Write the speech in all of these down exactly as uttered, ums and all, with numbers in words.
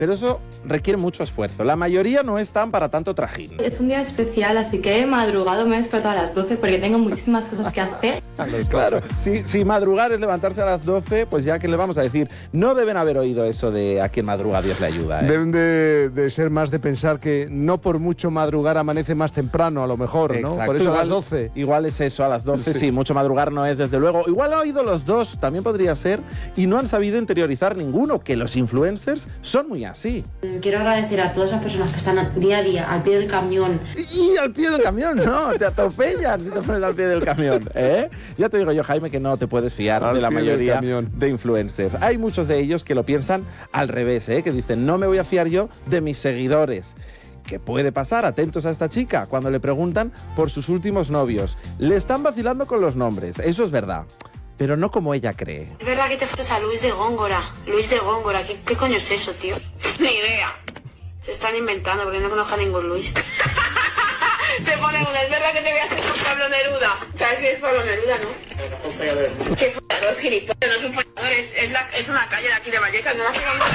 pero eso requiere mucho esfuerzo. La mayoría no están para tanto trajín. Es un día especial, así que he madrugado, me he despertado a las doce porque tengo muchísimas cosas que hacer. Claro, si, si madrugar es levantarse a las doce, pues ya que le vamos a decir, no deben haber oído eso de a quien madruga Dios le ayuda, ¿eh? Deben de, de ser más de pensar que no por mucho madrugar amanece más temprano, a lo mejor, ¿no? Exacto. Por eso igual, a las doce. Igual es eso, a las doce, sí. sí, mucho madrugar no es, desde luego. Igual ha oído los dos, también podría ser, y no han sabido interiorizar ninguno, que los influencers son muy así. Quiero agradecer a todas esas personas que están día a día al pie del camión. Y al pie del camión, no, te atropellan si te pones al pie del camión, ¿eh? Ya te digo yo, Jaime, que no te puedes fiar al de la mayoría de influencers. Hay muchos de ellos que lo piensan al revés, ¿eh? Que dicen, no me voy a fiar yo de mis seguidores. ¿Qué puede pasar? Atentos a esta chica cuando le preguntan por sus últimos novios. Le están vacilando con los nombres, eso es verdad, pero no como ella cree. Es verdad que te fuiste a Luis de Góngora. Luis de Góngora, ¿qué, qué coño es eso, tío? Ni idea. Se están inventando porque no conozco a ningún Luis. Se pone una, es verdad que te voy a hacer con Pablo Neruda. ¿Sabes quién es Pablo Neruda, no? ¿Qué follador, gilipollas? No es un follador, es, es, la, es una calle de aquí de Vallecas, no la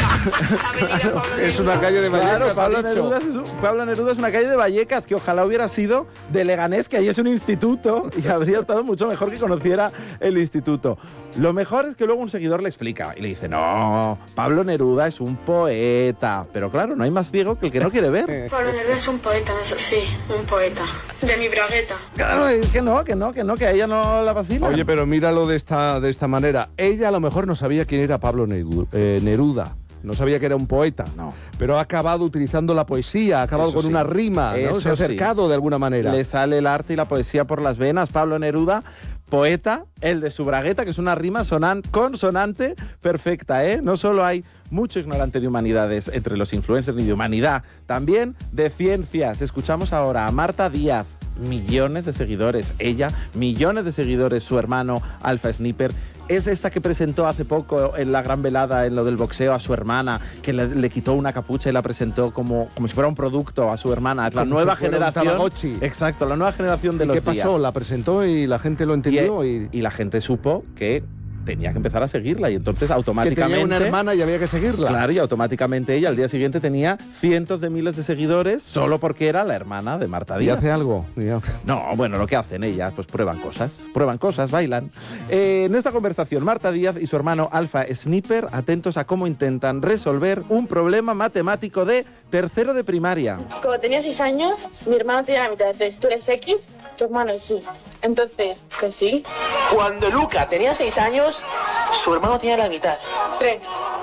sé la avenida Pablo Neruda. Es una calle de Vallecas, claro, Pablo, ha dicho. Neruda es un, Pablo Neruda es una calle de Vallecas, que ojalá hubiera sido de Leganés, que ahí es un instituto, y habría estado mucho mejor que conociera el instituto. Lo mejor es que luego un seguidor le explica y le dice, no, Pablo Neruda es un poeta. Pero claro, no hay más ciego que el que no quiere ver. Pablo Neruda es un poeta, eso sí, un poeta. De mi bragueta. Claro, es que no, que no, que no, que a ella no la vacila. Oye, pero míralo de esta, de esta manera. Ella a lo mejor no sabía quién era Pablo Neruda. Eh, Neruda. No sabía que era un poeta, no. Pero ha acabado utilizando la poesía, ha acabado Eso con sí. una rima, ¿no? Eso Se ha acercado sí. de alguna manera. Le sale el arte y la poesía por las venas. Pablo Neruda, poeta, el de su bragueta, que es una rima sonan consonante perfecta, ¿eh? No solo hay mucho ignorante de humanidades entre los influencers ni de humanidad, también de ciencias. Escuchamos ahora a Marta Díaz. Millones de seguidores, ella, millones de seguidores, su hermano Alfa Sniper. Es esta que presentó hace poco en la gran velada en lo del boxeo a su hermana, que le, le quitó una capucha y la presentó como, como si fuera un producto a su hermana. Es la Como nueva si fuera un generación. Tamagotchi. Exacto, la nueva generación de ¿Y los qué pasó? días. La presentó y la gente lo entendió. Y, Y, y la gente supo que tenía que empezar a seguirla y entonces que automáticamente... tenía una hermana y había que seguirla. Claro, y automáticamente ella al día siguiente tenía cientos de miles de seguidores solo porque era la hermana de Marta ¿Y Díaz. hace algo? ¿Y hace... No, bueno, lo que hacen ellas, pues prueban cosas, prueban cosas, bailan. Eh, en esta conversación, Marta Díaz y su hermano Alfa Sniper, atentos a cómo intentan resolver un problema matemático de tercero de primaria. Como tenía seis años, mi hermano tiene la mitad. Entonces, tú eres X, tu hermano es Y. Entonces, que sí. Cuando Luca tenía seis años, su hermano tenía la mitad. Tres.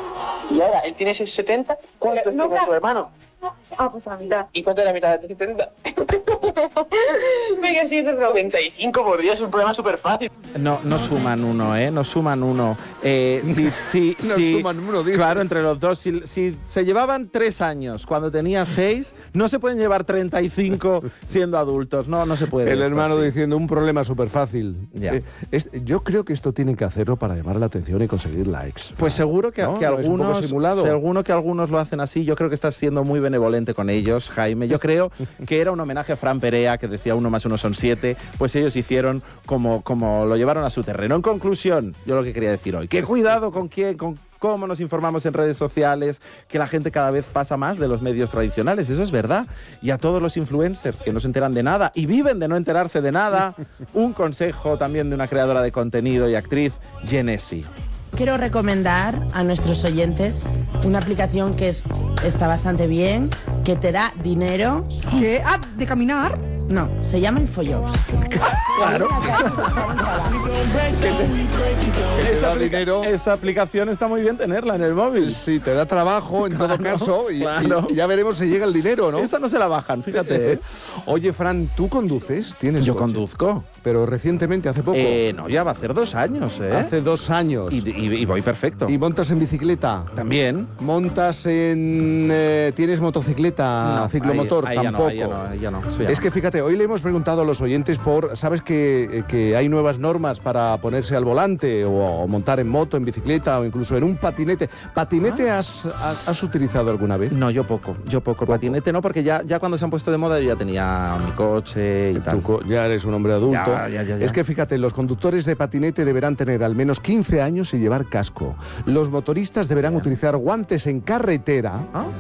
Y ahora él tiene setenta. ¿Cuánto No, tiene no. su hermano? Ah, pues la mitad. ¿Y cuánto es la mitad de setenta? Venga, sí, te noventa y cinco, por Dios, es un problema súper fácil. No, no suman uno, ¿eh? No suman uno. Eh, si, si, No si- suman uno, dices. Claro, entre los dos. Si, si se llevaban tres años cuando tenía seis, no se pueden llevar treinta y cinco siendo adultos. No, no se puede. El esto, hermano sí. diciendo un problema súper fácil. Ya. Eh, es- yo creo que esto tienen que hacerlo para llamar la atención y conseguir likes. Pues seguro que, ¿No? que ¿No es un poco algunos, simulado? seguro que algunos lo hacen así. Yo creo que estás siendo muy benevolente con ellos, Jaime. Yo creo que era un homenaje a Fran Perea, que decía uno más uno son siete. Pues ellos hicieron como, como lo llevaron a su terreno. En conclusión, yo lo que quería decir hoy, que cuidado con quién, con cómo nos informamos en redes sociales, que la gente cada vez pasa más de los medios tradicionales, eso es verdad. Y a todos los influencers que no se enteran de nada y viven de no enterarse de nada, un consejo también de una creadora de contenido y actriz, Genesi. Quiero recomendar a nuestros oyentes una aplicación que es, está bastante bien, que te da dinero. ¿Qué? Ah, ¿de caminar? No, se llama Infojobs. Claro. Te da aplica- dinero. esa aplicación está muy bien tenerla en el móvil. Sí, te da trabajo en todo Claro, caso y, claro. y ya veremos si llega el dinero, ¿no? Esa no se la bajan, fíjate. ¿eh? Oye, Fran, ¿tú conduces? ¿Tienes Yo coche? conduzco. Pero recientemente, hace poco. Eh, no, ya va a hacer dos años, ¿eh? Hace dos años. Y, y- y voy perfecto. ¿Y montas en bicicleta? También. ¿Montas en... eh, ¿Tienes motocicleta, No, ciclomotor? ahí- ahí ya no, Tampoco. ahí ya no, ahí ya no, eso ya Es no. que fíjate, hoy le hemos preguntado a los oyentes por... ¿Sabes que, que hay nuevas normas para ponerse al volante o, o montar en moto, en bicicleta o incluso en un patinete? ¿Patinete Ah. has, has, has utilizado alguna vez? No, yo poco, yo poco. El patinete no, porque ya, ya cuando se han puesto de moda yo ya tenía mi coche y Tú tal. co- ya eres un hombre adulto. Ya, ya, ya, ya. Es que fíjate, los conductores de patinete deberán tener al menos quince años y llevar casco. Los motoristas deberán utilizar guantes en carretera ¿Ah?